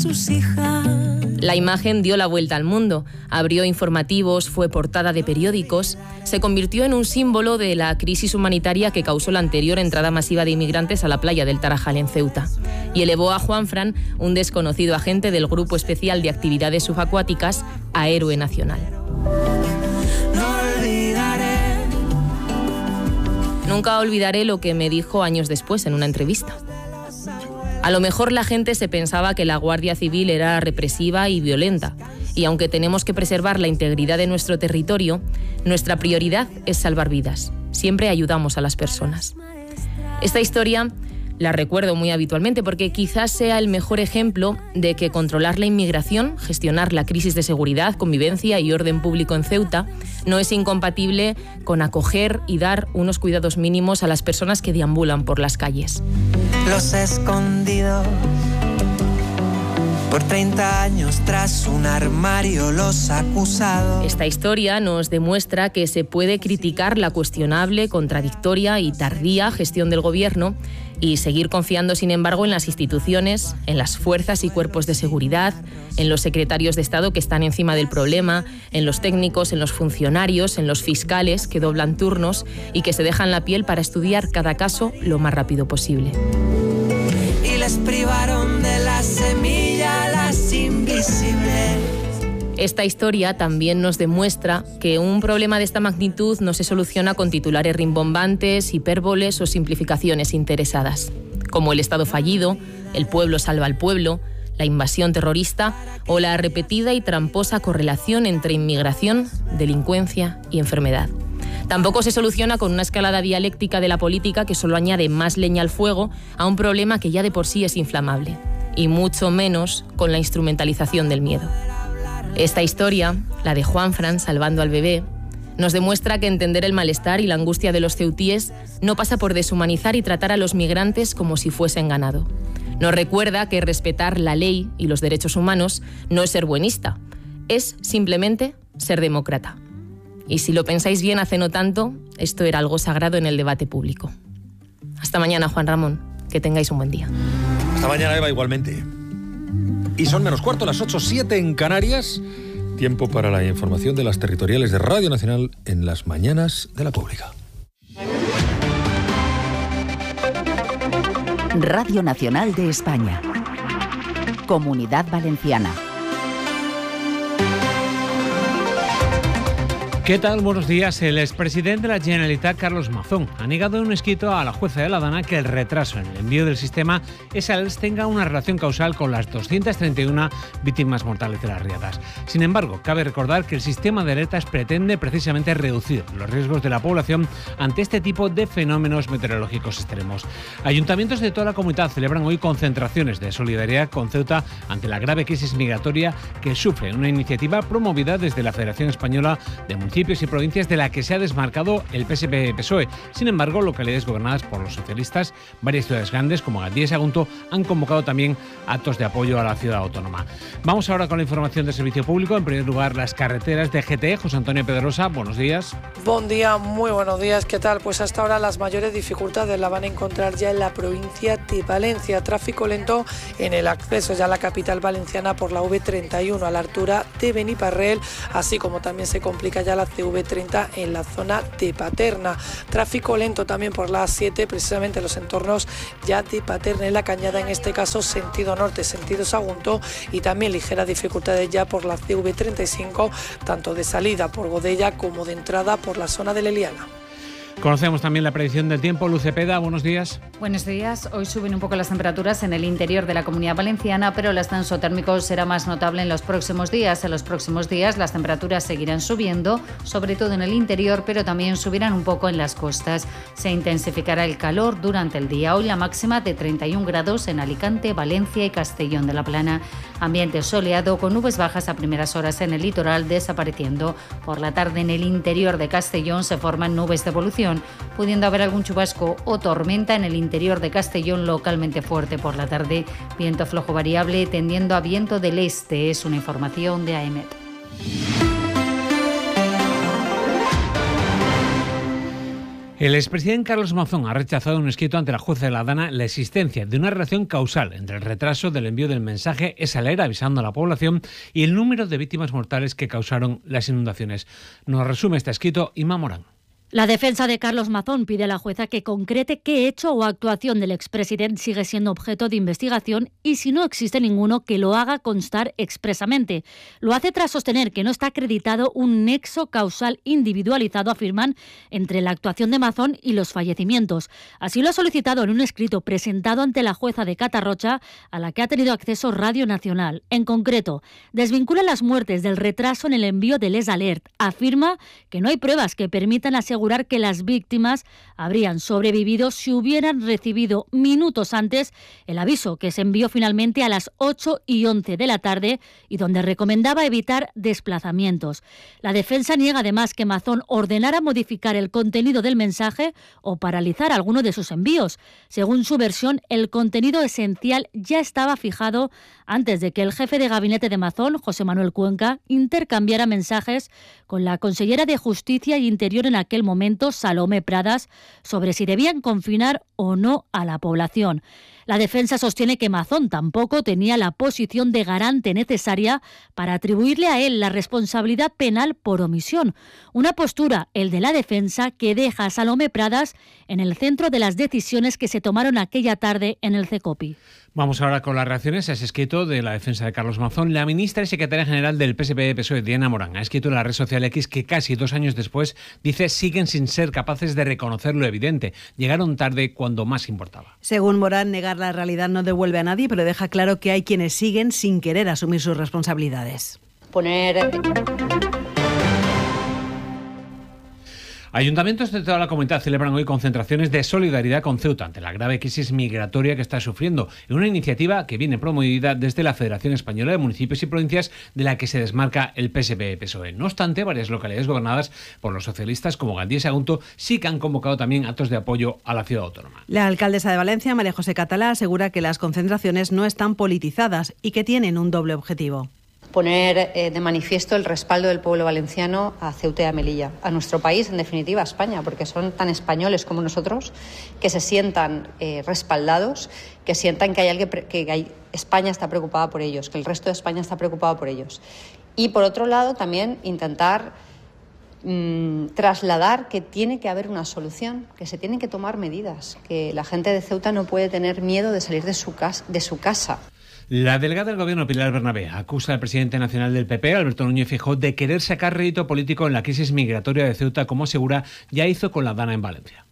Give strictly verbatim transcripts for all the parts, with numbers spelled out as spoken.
sus hijas. La imagen dio la vuelta al mundo, abrió informativos, fue portada de periódicos, se convirtió en un símbolo de la crisis humanitaria que causó la anterior entrada masiva de inmigrantes a la playa del Tarajal en Ceuta, y elevó a Juanfran, un desconocido agente del Grupo Especial de Actividades Subacuáticas, a héroe nacional. No olvidaré. Nunca olvidaré lo que me dijo años después en una entrevista. A lo mejor la gente se pensaba que la Guardia Civil era represiva y violenta, y aunque tenemos que preservar la integridad de nuestro territorio, nuestra prioridad es salvar vidas. Siempre ayudamos a las personas. Esta historia la recuerdo muy habitualmente porque quizás sea el mejor ejemplo de que controlar la inmigración, gestionar la crisis de seguridad, convivencia y orden público en Ceuta no es incompatible con acoger y dar unos cuidados mínimos a las personas que deambulan por las calles. Los escondidos por treinta años tras un armario, los acusados. Esta historia nos demuestra que se puede criticar la cuestionable, contradictoria y tardía gestión del gobierno y seguir confiando, sin embargo, en las instituciones, en las fuerzas y cuerpos de seguridad, en los secretarios de Estado que están encima del problema, en los técnicos, en los funcionarios, en los fiscales que doblan turnos y que se dejan la piel para estudiar cada caso lo más rápido posible. Y les privaron de la semilla las invisibles. Esta historia también nos demuestra que un problema de esta magnitud no se soluciona con titulares rimbombantes, hipérboles o simplificaciones interesadas, como el Estado fallido, el pueblo salva al pueblo, la invasión terrorista o la repetida y tramposa correlación entre inmigración, delincuencia y enfermedad. Tampoco se soluciona con una escalada dialéctica de la política que solo añade más leña al fuego a un problema que ya de por sí es inflamable, y mucho menos con la instrumentalización del miedo. Esta historia, la de Juanfran salvando al bebé, nos demuestra que entender el malestar y la angustia de los ceutíes no pasa por deshumanizar y tratar a los migrantes como si fuesen ganado. Nos recuerda que respetar la ley y los derechos humanos no es ser buenista, es simplemente ser demócrata. Y si lo pensáis bien, hace no tanto, esto era algo sagrado en el debate público. Hasta mañana, Juan Ramón. Que tengáis un buen día. Hasta mañana, Eva, igualmente. Y son menos cuarto, las ocho siete en Canarias. Tiempo para la información de las territoriales de Radio Nacional en las mañanas de la Pública. Radio Nacional de España. Comunidad Valenciana. ¿Qué tal? Buenos días. El expresidente de la Generalitat, Carlos Mazón, ha negado en un escrito a la jueza de La Dana que el retraso en el envío del sistema S A L S tenga una relación causal con las doscientas treinta y una víctimas mortales de las riadas. Sin embargo, cabe recordar que el sistema de alertas pretende precisamente reducir los riesgos de la población ante este tipo de fenómenos meteorológicos extremos. Ayuntamientos de toda la comunidad celebran hoy concentraciones de solidaridad con Ceuta ante la grave crisis migratoria que sufre, una iniciativa promovida desde la Federación Española de Municipios y provincias de la que se ha desmarcado el P S P P S O E. Sin embargo, localidades gobernadas por los socialistas, varias ciudades grandes como Gandía y Sagunto han convocado también actos de apoyo a la ciudad autónoma. Vamos ahora con la información del servicio público. En primer lugar, las carreteras de G T E. José Antonio Pedrosa, buenos días. Buen día, muy buenos días. ¿Qué tal? Pues hasta ahora las mayores dificultades la van a encontrar ya en la provincia de Valencia. Tráfico lento en el acceso ya a la capital valenciana por la V treinta y uno a la altura de Beniparrell, así como también se complica ya la C V treinta en la zona de Paterna. Tráfico lento también por la A siete, precisamente en los entornos ya de Paterna en la Cañada, en este caso sentido norte, sentido Sagunto, y también ligeras dificultades ya por la C V treinta y cinco, tanto de salida por Godella como de entrada por la zona de Leliana. Conocemos también la predicción del tiempo. Luz Cepeda, buenos días. Buenos días. Hoy suben un poco las temperaturas en el interior de la Comunidad Valenciana, pero el ascenso térmico será más notable en los próximos días. En los próximos días las temperaturas seguirán subiendo, sobre todo en el interior, pero también subirán un poco en las costas. Se intensificará el calor durante el día. Hoy la máxima de treinta y un grados en Alicante, Valencia y Castellón de la Plana. Ambiente soleado con nubes bajas a primeras horas en el litoral desapareciendo. Por la tarde en el interior de Castellón se forman nubes de evolución, pudiendo haber algún chubasco o tormenta en el interior de Castellón localmente fuerte por la tarde. Viento flojo variable tendiendo a viento del este. Es una información de A E M E T. El expresidente Carlos Mazón ha rechazado un escrito ante la jueza de La Dana la existencia de una relación causal entre el retraso del envío del mensaje S A L E R avisando a la población y el número de víctimas mortales que causaron las inundaciones. Nos resume este escrito Inma Morán. La defensa de Carlos Mazón pide a la jueza que concrete qué hecho o actuación del expresidente sigue siendo objeto de investigación y, si no existe ninguno, que lo haga constar expresamente. Lo hace tras sostener que no está acreditado un nexo causal individualizado, afirman, entre la actuación de Mazón y los fallecimientos. Así lo ha solicitado en un escrito presentado ante la jueza de Catarrocha, a la que ha tenido acceso Radio Nacional. En concreto, desvincula las muertes del retraso en el envío del S A L E R. Afirma que no hay pruebas que permitan asegurar que las víctimas habrían sobrevivido si hubieran recibido minutos antes el aviso que se envió finalmente a las ocho y once de la tarde y donde recomendaba evitar desplazamientos. La defensa niega además que Mazón ordenara modificar el contenido del mensaje o paralizar alguno de sus envíos. Según su versión, el contenido esencial ya estaba fijado antes de que el jefe de gabinete de Mazón, José Manuel Cuenca, intercambiara mensajes con la consellera de Justicia y Interior en aquel momento, Salomé Pradas, sobre si debían confinar o no a la población. La defensa sostiene que Mazón tampoco tenía la posición de garante necesaria para atribuirle a él la responsabilidad penal por omisión. Una postura, el de la defensa, que deja a Salomé Pradas en el centro de las decisiones que se tomaron aquella tarde en el CECOPI. Vamos ahora con las reacciones a ese escrito de la defensa de Carlos Mazón. La ministra y secretaria general del P S P P S O E, Diana Morán, ha escrito en la red social X que casi dos años después, dice, siguen sin ser capaces de reconocer lo evidente. Llegaron tarde cuando más importaba. Según Morán, negar la realidad no devuelve a nadie, pero deja claro que hay quienes siguen sin querer asumir sus responsabilidades. Poner... Ayuntamientos de toda la comunidad celebran hoy concentraciones de solidaridad con Ceuta ante la grave crisis migratoria que está sufriendo, en una iniciativa que viene promovida desde la Federación Española de Municipios y Provincias, de la que se desmarca el P S P P S O E. No obstante, varias localidades gobernadas por los socialistas, como Gandía y Sagunto, sí que han convocado también actos de apoyo a la ciudad autónoma. La alcaldesa de Valencia, María José Catalá, asegura que las concentraciones no están politizadas y que tienen un doble objetivo. Poner eh, de manifiesto el respaldo del pueblo valenciano a Ceuta y a Melilla, a nuestro país, en definitiva, a España, porque son tan españoles como nosotros, que se sientan eh, respaldados, que sientan que hay alguien, que hay, España está preocupada por ellos, que el resto de España está preocupado por ellos. Y por otro lado, también intentar mmm, trasladar que tiene que haber una solución, que se tienen que tomar medidas, que la gente de Ceuta no puede tener miedo de salir de su casa. De su casa. La delegada del Gobierno, Pilar Bernabé, acusa al presidente nacional del P P, Alberto Núñez Feijóo, de querer sacar rédito político en la crisis migratoria de Ceuta, como asegura ya hizo con La Dana en Valencia.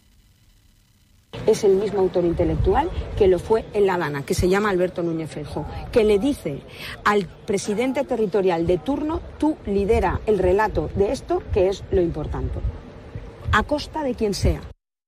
Es el mismo autor intelectual que lo fue en La Dana, que se llama Alberto Núñez Feijóo, que le dice al presidente territorial de turno: tú lidera el relato de esto, que es lo importante, a costa de quien sea.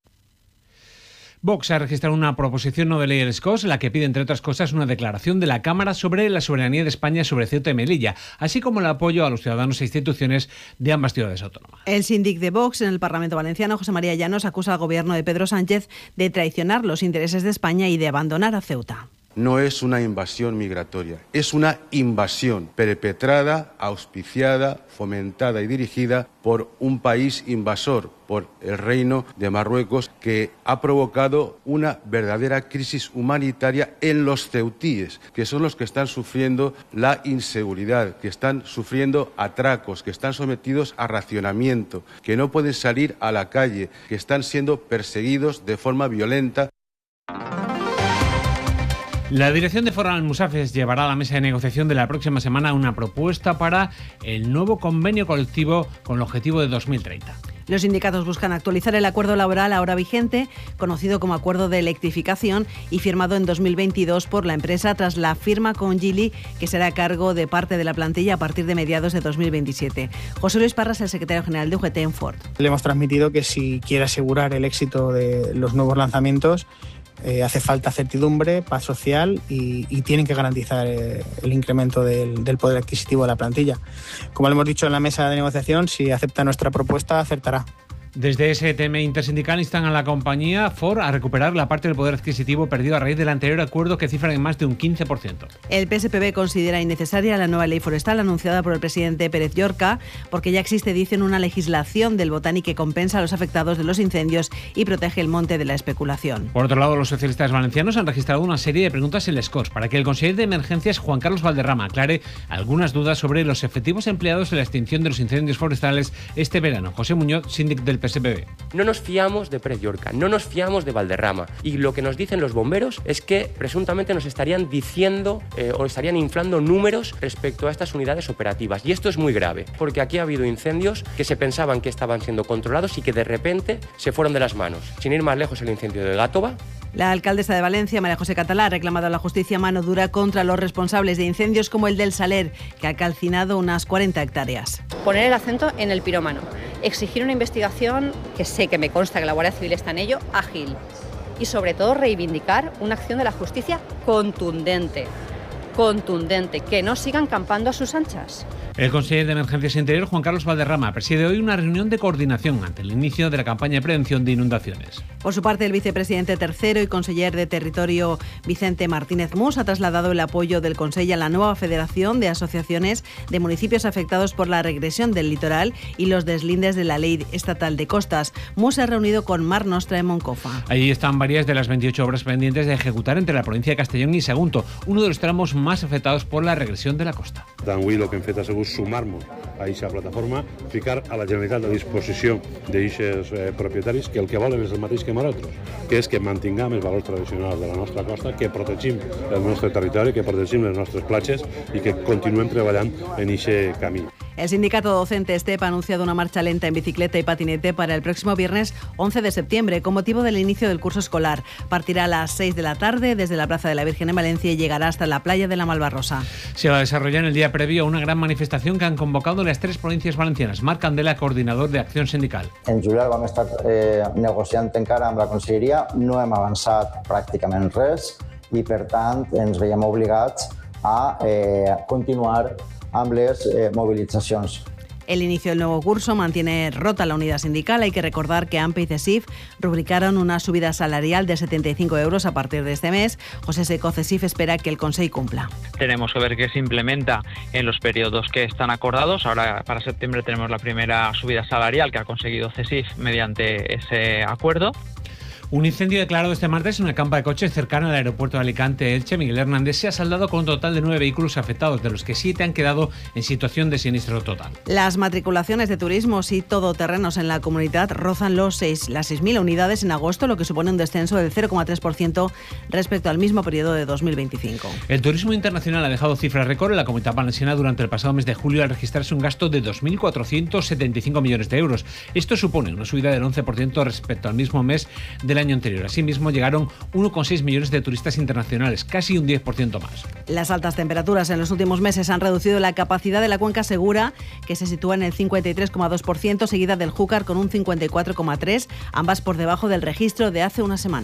Vox ha registrado una proposición no de ley del Scos, la que pide, entre otras cosas, una declaración de la Cámara sobre la soberanía de España sobre Ceuta y Melilla, así como el apoyo a los ciudadanos e instituciones de ambas ciudades autónomas. El síndic de Vox en el Parlamento Valenciano, José María Llanos, acusa al gobierno de Pedro Sánchez de traicionar los intereses de España y de abandonar a Ceuta. No es una invasión migratoria, es una invasión perpetrada, auspiciada, fomentada y dirigida por un país invasor, por el Reino de Marruecos, que ha provocado una verdadera crisis humanitaria en los ceutíes, que son los que están sufriendo la inseguridad, que están sufriendo atracos, que están sometidos a racionamiento, que no pueden salir a la calle, que están siendo perseguidos de forma violenta. La dirección de Foral Almusafes llevará a la mesa de negociación de la próxima semana una propuesta para el nuevo convenio colectivo con el objetivo de dos mil treinta. Los sindicatos buscan actualizar el acuerdo laboral ahora vigente, conocido como Acuerdo de Electrificación y firmado en dos mil veintidós por la empresa tras la firma con Geely, que será a cargo de parte de la plantilla a partir de mediados de dos mil veintisiete. José Luis Parras, el secretario general de U G T en Ford. Le hemos transmitido que si quiere asegurar el éxito de los nuevos lanzamientos, Eh, hace falta certidumbre, paz social y, y tienen que garantizar eh, el incremento del, del poder adquisitivo de la plantilla. Como le hemos dicho en la mesa de negociación, si acepta nuestra propuesta, acertará. Desde ese T M intersindical instan a la compañía Ford a recuperar la parte del poder adquisitivo perdido a raíz del anterior acuerdo que cifran en más de un quince por ciento. El P S P B considera innecesaria la nueva ley forestal anunciada por el presidente Pérez Llorca porque ya existe, dicen, una legislación del Botani que compensa a los afectados de los incendios y protege el monte de la especulación. Por otro lado, los socialistas valencianos han registrado una serie de preguntas en les Corts para que el consejero de Emergencias, Juan Carlos Valderrama, aclare algunas dudas sobre los efectivos empleados en la extinción de los incendios forestales este verano. José Muñoz, síndic del P S P B. No nos fiamos de Pérez Llorca, no nos fiamos de Valderrama, y lo que nos dicen los bomberos es que presuntamente nos estarían diciendo eh, o estarían inflando números respecto a estas unidades operativas, y esto es muy grave porque aquí ha habido incendios que se pensaban que estaban siendo controlados y que de repente se fueron de las manos. Sin ir más lejos, el incendio de Gátova. La alcaldesa de Valencia, María José Catalá, ha reclamado a la justicia mano dura contra los responsables de incendios como el del Saler, que ha calcinado unas cuarenta hectáreas. Poner el acento en el pirómano, exigir una investigación, que sé que me consta que la Guardia Civil está en ello, ágil, y sobre todo reivindicar una acción de la justicia contundente, contundente, que no sigan campando a sus anchas. El consejero de Emergencias Interior, Juan Carlos Valderrama, preside hoy una reunión de coordinación ante el inicio de la campaña de prevención de inundaciones. Por su parte, el vicepresidente tercero y conseller de Territorio, Vicente Martínez Mus, ha trasladado el apoyo del Consell a la nueva Federación de Asociaciones de Municipios afectados por la regresión del litoral y los deslindes de la Ley Estatal de Costas. Mus se ha reunido con Mar Nostra en Moncofa. Allí están varias de las veintiocho obras pendientes de ejecutar entre la provincia de Castellón y Sagunto, uno de los tramos más afectados por la regresión de la costa. Avui el que hem fet ha sigut sumar-nos a aquesta plataforma, ficar a la Generalitat a disposició d'aquests eh, propietaris que el que volen és el mateix que nosaltres, que és que mantinguem els valors tradicionals de la nostra costa, que protegim el nostre territori, que protegim les nostres platges i que continuem treballant en aquest camí. El sindicato docente STEP ha anunciado una marcha lenta en bicicleta y patinete para el próximo viernes once de septiembre, con motivo del inicio del curso escolar. Partirá a las seis de la tarde desde la Plaza de la Virgen en Valencia y llegará hasta la playa de la Malvarrosa. Se va a desarrollar en el día previo a una gran manifestación que han convocado las tres provincias valencianas. Marc Candela, coordinador de Acción Sindical. En juliol vam estar eh, negociant encara amb la conselleria, no hem avançat pràcticament res i, per tant, ens veiem obligats a eh, continuar amb les eh, movilitzacions. El inicio del nuevo curso mantiene rota la unidad sindical. Hay que recordar que AMPE y CESIF rubricaron una subida salarial de setenta y cinco euros a partir de este mes. José Seco, CESIF espera que el Consejo cumpla. Tenemos que ver qué se implementa en los periodos que están acordados. Ahora para septiembre tenemos la primera subida salarial que ha conseguido CESIF mediante ese acuerdo. Un incendio declarado este martes en una campa de coches cercana al aeropuerto de Alicante-Elche, Miguel Hernández, se ha saldado con un total de nueve vehículos afectados, de los que siete han quedado en situación de siniestro total. Las matriculaciones de turismos y todoterrenos en la comunidad rozan los seis, las seis mil unidades en agosto, lo que supone un descenso del cero coma tres por ciento respecto al mismo periodo de dos mil veinticinco. El turismo internacional ha dejado cifras récord en la Comunidad Valenciana durante el pasado mes de julio al registrarse un gasto de dos mil cuatrocientos setenta y cinco millones de euros. Esto supone una subida del once por ciento respecto al mismo mes del año anterior. Asimismo, llegaron uno coma seis millones de turistas internacionales, casi un diez por ciento más. Las altas temperaturas en los últimos meses han reducido la capacidad de la cuenca Segura, que se sitúa en el cincuenta y tres coma dos por ciento, seguida del Júcar con un cincuenta y cuatro coma tres por ciento, ambas por debajo del registro de hace una semana.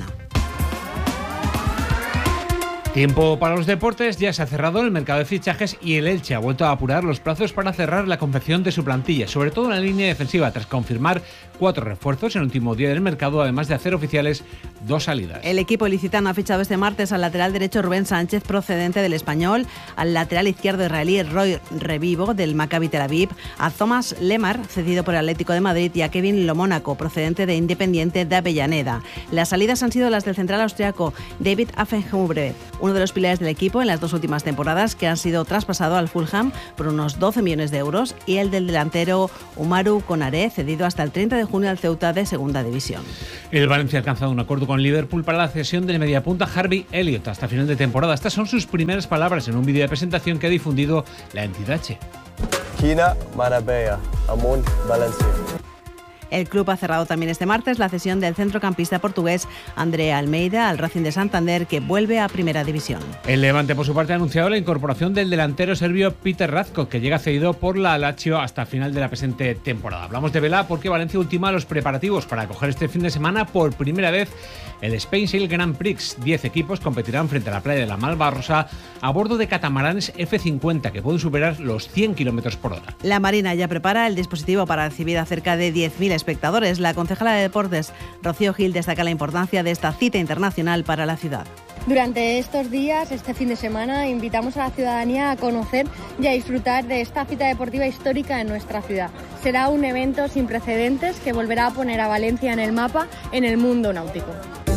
Tiempo para los deportes. Ya se ha cerrado el mercado de fichajes y el Elche ha vuelto a apurar los plazos para cerrar la confección de su plantilla, sobre todo en la línea defensiva, tras confirmar cuatro refuerzos en el último día del mercado, además de hacer oficiales dos salidas. El equipo ilicitano ha fichado este martes al lateral derecho Rubén Sánchez, procedente del Español, al lateral izquierdo israelí Roy Revivo, del Maccabi Tel Aviv, a Thomas Lemar, cedido por el Atlético de Madrid, y a Kevin Lomónaco, procedente de Independiente de Avellaneda. Las salidas han sido las del central austriaco David Affenhuber, uno de los pilares del equipo en las dos últimas temporadas, que han sido traspasado al Fulham por unos doce millones de euros, y el del delantero Umaru Konaré, cedido hasta el treinta de junio al Ceuta de Segunda División. El Valencia ha alcanzado un acuerdo con Liverpool para la cesión del mediapunta Harvey Elliott hasta final de temporada. Estas son sus primeras palabras en un vídeo de presentación que ha difundido la entidad che. Quina maravilla, amunt Valencia. El club ha cerrado también este martes la cesión del centrocampista portugués André Almeida al Racing de Santander, que vuelve a Primera División. El Levante, por su parte, ha anunciado la incorporación del delantero serbio Peter Ratko, que llega cedido por la Lazio hasta final de la presente temporada. Hablamos de vela porque Valencia ultima los preparativos para acoger este fin de semana por primera vez el Spain Sail Grand Prix. Diez equipos competirán frente a la playa de la Malvarrosa a bordo de catamaranes F cincuenta que pueden superar los cien kilómetros por hora. La Marina ya prepara el dispositivo para recibir a cerca de diez mil espectadores. La concejala de Deportes, Rocío Gil, destaca la importancia de esta cita internacional para la ciudad. Durante estos días, este fin de semana, invitamos a la ciudadanía a conocer y a disfrutar de esta cita deportiva histórica en nuestra ciudad. Será un evento sin precedentes que volverá a poner a Valencia en el mapa en el mundo náutico.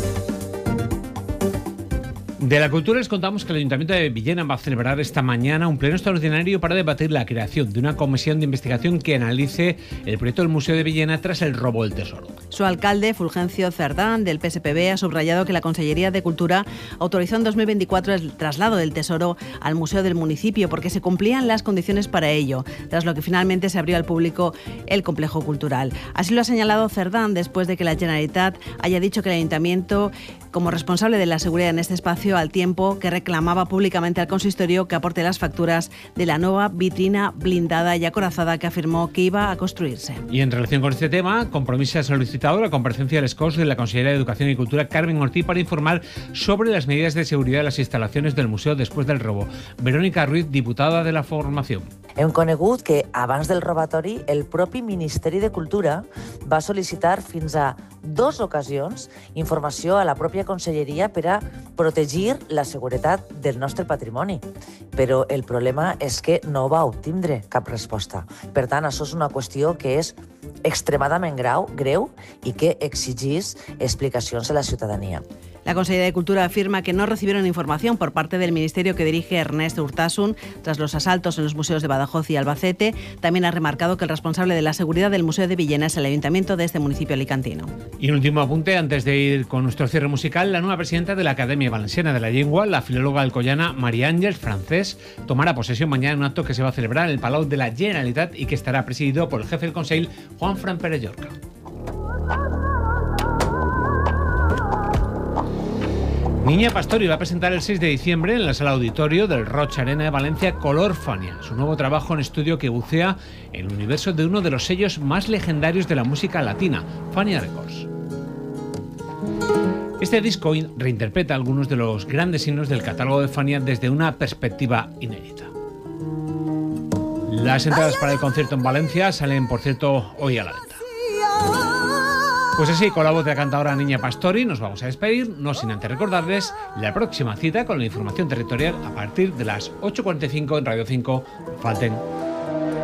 De la cultura les contamos que el Ayuntamiento de Villena va a celebrar esta mañana un pleno extraordinario para debatir la creación de una comisión de investigación que analice el proyecto del Museo de Villena tras el robo del tesoro. Su alcalde, Fulgencio Cerdán, del P S P B, ha subrayado que la Consellería de Cultura autorizó en dos mil veinticuatro el traslado del tesoro al museo del municipio porque se cumplían las condiciones para ello, tras lo que finalmente se abrió al público el complejo cultural. Así lo ha señalado Cerdán después de que la Generalitat haya dicho que el Ayuntamiento, como responsable de la seguridad en este espacio, al tiempo que reclamaba públicamente al consistorio que aporte las facturas de la nueva vitrina blindada y acorazada que afirmó que iba a construirse. Y en relación con este tema, Compromís ha solicitado la comparecencia del S C O S de la consellera de Educación y Cultura, Carmen Ortiz, para informar sobre las medidas de seguridad de las instalaciones del museo después del robo. Verónica Ruiz, diputada de la Formación. Hem conegut que abans del robatori el propi Ministeri de Cultura va sol·licitar fins a dos ocasions informació a la pròpia conselleria per a protegir la seguretat del nostre patrimoni. Però el problema és que no va obtindre cap resposta. Per tant, això és una qüestió que és extremadament grau, greu i que exigís explicacions a la ciutadania. La Consellería de Cultura afirma que no recibieron información por parte del ministerio que dirige Ernest Urtasun tras los asaltos en los museos de Badajoz y Albacete. También ha remarcado que el responsable de la seguridad del Museo de Villena es el ayuntamiento de este municipio alicantino. Y un último apunte antes de ir con nuestro cierre musical. La nueva presidenta de la Academia Valenciana de la Llengua, la filóloga alcoyana María Àngels Francés, tomará posesión mañana en un acto que se va a celebrar en el Palau de la Generalitat y que estará presidido por el jefe del Consell, Juan Fran Pérez Llorca. Niña Pastori va a presentar el seis de diciembre en la sala auditorio del Roig Arena de Valencia Color Fania, su nuevo trabajo en estudio que bucea en el universo de uno de los sellos más legendarios de la música latina, Fania Records. Este disco reinterpreta algunos de los grandes himnos del catálogo de Fania desde una perspectiva inédita. Las entradas para el concierto en Valencia salen, por cierto, hoy a la venta. Pues así, con la voz de la cantadora Niña Pastori, nos vamos a despedir, no sin antes recordarles la próxima cita con la información territorial a partir de las ocho cuarenta y cinco en Radio cinco. Falten.